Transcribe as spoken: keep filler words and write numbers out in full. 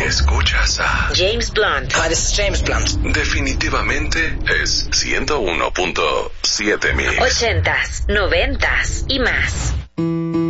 Escuchas a James Blunt. Hi, this is James Blunt. Definitivamente es ciento uno punto siete Mix. Ochentas, noventas y más.